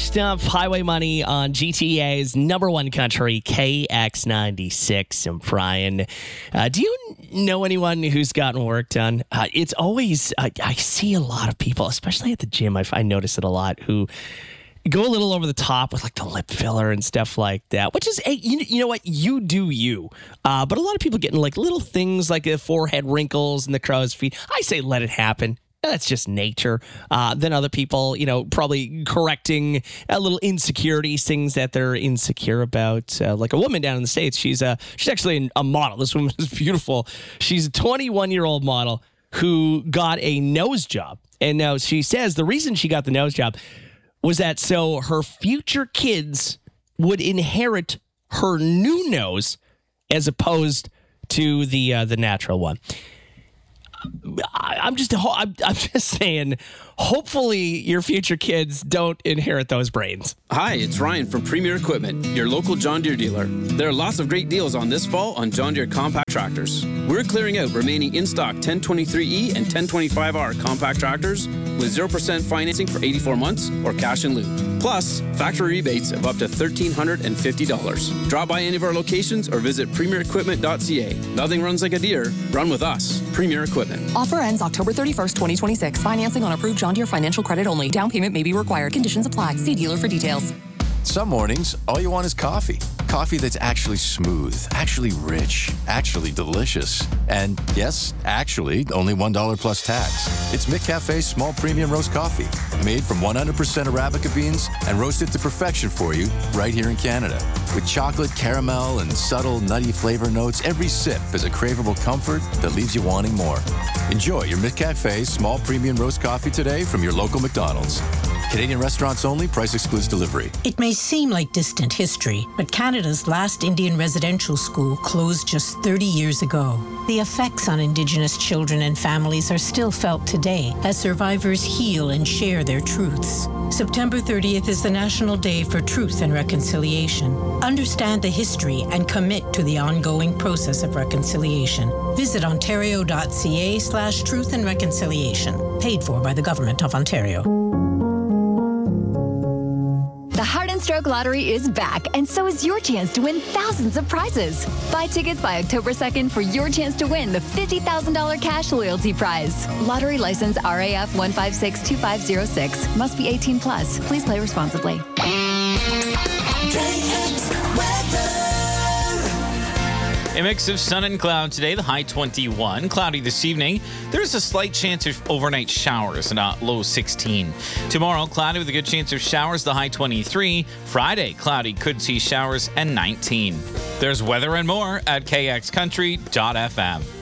Next up, Highway Money on GTA's number one country, KX96. I'm Brian. Do you know anyone who's gotten work done? It's always, I see a lot of people, especially at the gym. I notice it a lot, who go a little over the top with like the lip filler and stuff like that, which is, hey, you know what? You do you. But a lot of people getting like little things like the forehead wrinkles and the crow's feet. I say let it happen. That's just nature. Then other people, probably correcting little insecurities, things that they're insecure about. Like a woman down in the States, she's actually a model. This woman is beautiful. She's a 21-year-old model who got a nose job. And now she says the reason she got the nose job was that so her future kids would inherit her new nose as opposed to the natural one. I'm just saying, hopefully your future kids don't inherit those brains. Hi, it's Ryan from Premier Equipment, your local John Deere dealer. There are lots of great deals on this fall on John Deere compact tractors. We're clearing out remaining in-stock 1023E and 1025R compact tractors with 0% financing for 84 months or cash in lieu. Plus, factory rebates of up to $1,350. Drop by any of our locations or visit premierequipment.ca. Nothing runs like a Deere. Run with us. Premier Equipment. Offer ends October 31st, 2026. Financing on approved John Deere financial credit only. Down payment may be required. Conditions apply. See dealer for details. Some mornings, all you want is coffee. Coffee that's actually smooth, actually rich, actually delicious. And yes, actually, only $1 plus tax. It's McCafe's small premium roast coffee, made from 100% Arabica beans and roasted to perfection for you right here in Canada. With chocolate, caramel, and subtle nutty flavor notes, every sip is a craveable comfort that leaves you wanting more. Enjoy your McCafe's small premium roast coffee today from your local McDonald's. Canadian restaurants only, price excludes delivery. It may seem like distant history, but Canada's last Indian residential school closed just 30 years ago. The effects on Indigenous children and families are still felt today as survivors heal and share their truths. September 30th is the National Day for Truth and Reconciliation. Understand the history and commit to the ongoing process of reconciliation. Visit ontario.ca/truth and reconciliation. Paid for by the Government of Ontario. The Heart and Stroke Lottery is back, and so is your chance to win thousands of prizes. Buy tickets by October 2nd for your chance to win the $50,000 cash loyalty prize. Lottery license RAF 1562506. Must be 18 plus. Please play responsibly. A mix of sun and cloud today, the high 21. Cloudy this evening. There's a slight chance of overnight showers and a low 16. Tomorrow, cloudy with a good chance of showers, the high 23. Friday, cloudy, could see showers and 19. There's weather and more at kxcountry.fm.